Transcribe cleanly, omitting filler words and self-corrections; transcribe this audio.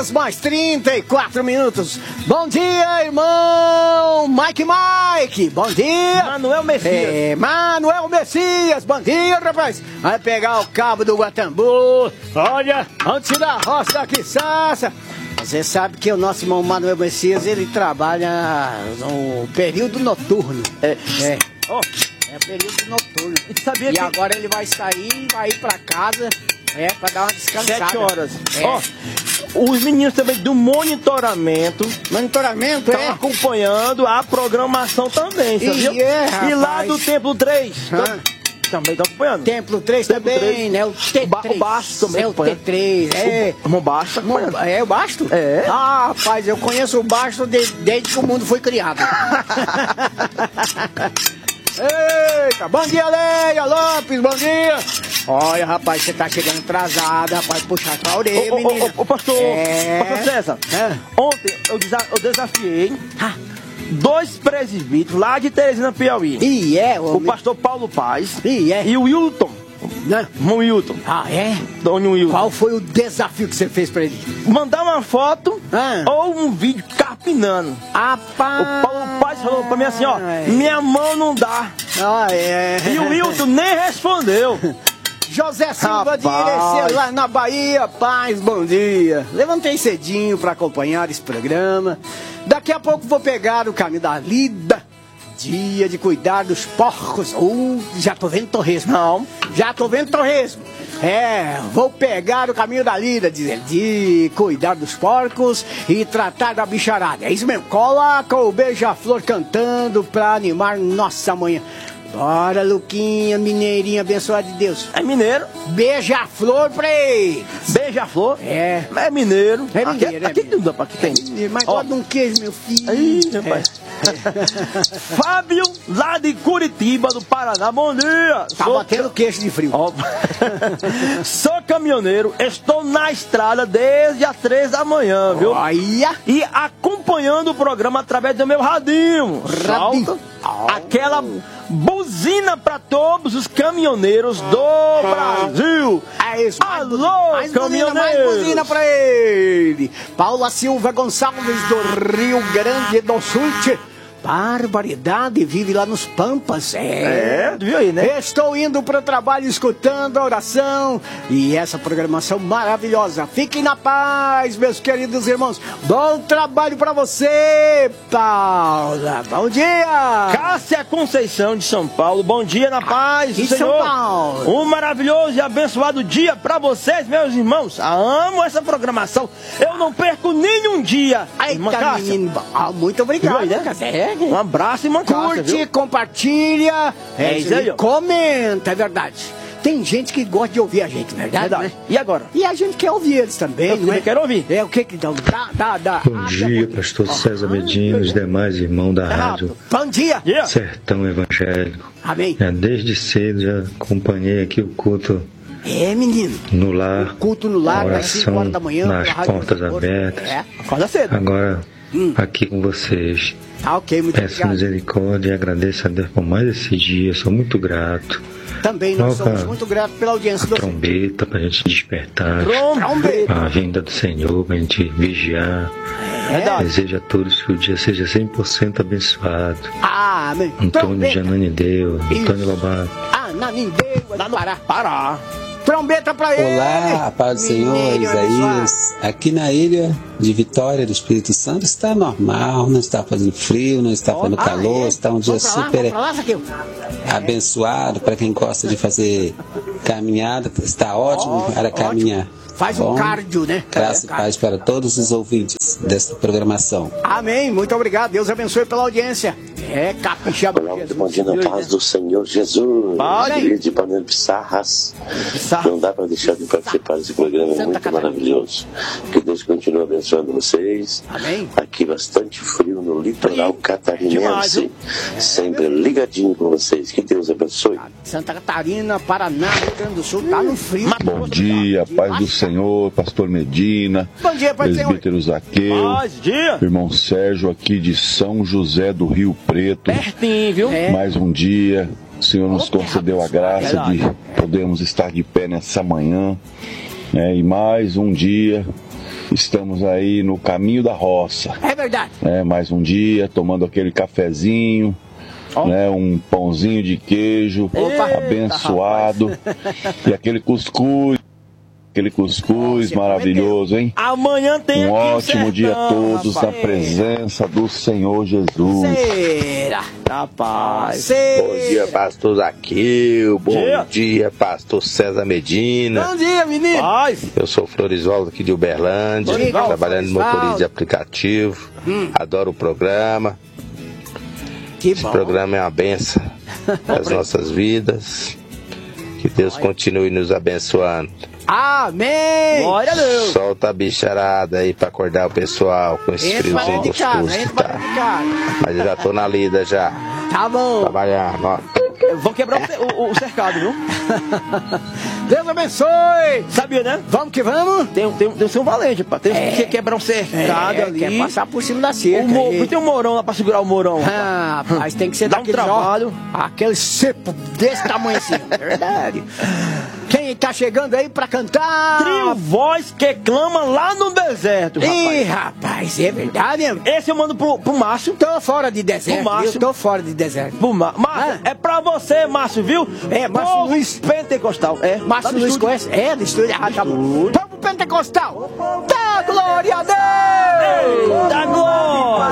horas mais 34 minutos. Bom dia, irmão Mike. Bom dia. Manuel Messias. Manuel Messias. Bom dia, rapaz. Vai pegar o cabo do Guatambu. Olha, antes da roça da Quiçaça. Você sabe que o nosso irmão Manuel Messias, ele trabalha no período noturno. É período noturno. E agora ele vai sair, vai ir pra casa, pra dar uma descansada. 7 horas. Os meninos também do monitoramento. Monitoramento, estão acompanhando a programação também, sabia? E lá do Templo 3. Também estão acompanhando. Templo 3 também, 3. Né? O T3. O Basto também. O T3. O Basto acompanhando. O Basto? Rapaz, eu conheço o Basto desde que o mundo foi criado. Eita, bom dia, Leia Lopes, bom dia. Olha, rapaz, você tá chegando atrasado, rapaz, puxar a orelha, menina. Pastor César, ontem eu desafiei 2 presbíteros lá de Teresina, Piauí. O pastor Paulo Paz e o Wilton. O Wilton. Dona Wilton. Qual foi o desafio que você fez pra ele? Mandar uma foto ou um vídeo carpinando. Rapaz. O Paulo Paz falou pra mim assim, minha mão não dá. E o Wilton nem respondeu. José Silva de Irecê, lá na Bahia. Paz, bom dia. Levantei cedinho pra acompanhar esse programa. Daqui a pouco vou pegar o caminho da lida. Dia de cuidar dos porcos. Já tô vendo torresmo. Já tô vendo torresmo. Vou pegar o caminho da lida, de cuidar dos porcos e tratar da bicharada. É isso mesmo. Coloca o Beija-Flor cantando pra animar nossa manhã. Bora, Luquinha, mineirinho abençoado de Deus. É mineiro. Beija-Flor pra ele. Beija-Flor? É mineiro. É mineiro. Aqui não dá pra que tem. Mas gosta de um queijo, meu filho. Rapaz. Fábio, lá de Curitiba, do Paraná. Bom dia. Tá batendo queixo de frio. Sou caminhoneiro, estou na estrada desde as 3 da manhã, viu? E acompanhando o programa através do meu radinho. Aquela buzina para todos os caminhoneiros do Brasil. É isso. Alô, caminhoneiros. Mais buzina para ele. Paula Silva Gonçalves do Rio Grande do Sul. Barbaridade, vive lá nos Pampas. Viu aí, né? Estou indo para o trabalho escutando a oração e essa programação maravilhosa. Fiquem na paz, meus queridos irmãos. Bom trabalho para você, Paula. Bom dia. Cássia Conceição de São Paulo. Bom dia, na paz do Senhor. São Paulo. Um maravilhoso e abençoado dia para vocês, meus irmãos. Amo essa programação. Eu não perco nenhum dia. Eita, menino. Muito obrigado, né, Cássia? Um abraço e uma curte, compartilha, isso aí, comenta, é verdade. Tem gente que gosta de ouvir a gente, verdade? Né? E agora? E a gente quer ouvir eles também, eu também quero ouvir. O que que então? Bom dia, pastor César Medina e os demais irmãos da rádio. Bom dia. Sertão Evangélico. Amém. Desde cedo já acompanhei aqui o culto. Menino. No lar. O culto no lar, oração, às 5 horas da manhã. nas portas abertas. Acorda cedo. Agora, aqui com vocês. Muito Peço obrigado. misericórdia e agradeço a Deus por mais esse dia. Sou muito grato. Também nós somos muito gratos pela audiência do trombeta pra gente despertar. A vinda do Senhor, pra gente vigiar. Desejo a todos que o dia seja 100% abençoado. Amém. Antônio de Ananideu, Antônio Lobato. Ananideu, lá no Pará. Trombeta pra ele! Olá, a paz do Senhor, Isaías. Aqui na ilha de Vitória do Espírito Santo está normal, não está fazendo frio, não está fazendo calor, está um dia super abençoado para quem gosta de fazer caminhada, está ótimo para caminhar. Faz um cardio, né? Graça e paz para todos os ouvintes desta programação. Amém, muito obrigado, Deus abençoe pela audiência. Capixaba. Bom dia na paz do Senhor Jesus. Dia de Panela Pissarras. Não dá para deixar de participar desse programa, é muito maravilhoso. Que Deus continue abençoando vocês. Amém. Aqui bastante frio no litoral catarinense. Sempre ligadinho com vocês. Que Deus abençoe. Santa Catarina, Paraná, Rio Grande do Sul, tá no frio. Bom dia, paz do Senhor, pastor Medina. Bom dia, pai do Senhor. Presbítero Zaqueu. Irmão Sérgio aqui de São José do Rio Preto. Pertinho, viu? Mais um dia. O Senhor nos concedeu a graça de podermos estar de pé nessa manhã. E mais um dia Estamos aí no caminho da roça. É verdade. Mais um dia, tomando aquele cafezinho, um pãozinho de queijo, abençoado, e aquele cuscuz. Aquele cuscuz maravilhoso, hein? Amanhã tem um ótimo dia a todos na presença do Senhor Jesus. Rapaz. Bom dia, pastor Zaqueu. Bom dia, pastor César Medina. Bom dia, menino. Eu sou Florisvaldo aqui de Uberlândia, trabalhando no motorista de aplicativo. Adoro o programa. Esse programa é uma benção para as nossas vidas. Que Deus continue nos abençoando. Amém! Glória a Deus! Solta a bicharada aí pra acordar o pessoal com esse friozinho gostoso que tá. Mas eu já tô na lida já. Tá bom. Trabalhar. Vou quebrar o cercado, viu? Deus abençoe! Sabia, né? Vamos que vamos? Tem um São Valente, pá. Tem que quebrar um cercado ali. Quer passar por cima da cerca. Tem um morão lá pra segurar o morão. Mas tem que ser daquele trabalho. Aquele cepo desse tamanho assim. Verdade. Quem tá chegando aí pra cantar? Trio Voz que clama lá no deserto, rapaz. Ih, rapaz, é verdade. Esse eu mando pro Márcio. Tô fora de deserto. Márcio. Eu tô fora de deserto. Márcio, é pra você, Márcio, viu? Márcio Luiz. Pentecostal. Márcio Luiz conhece? Do estúdio. Tá bom. Povo pentecostal. Dá glória a Deus! Dá glória!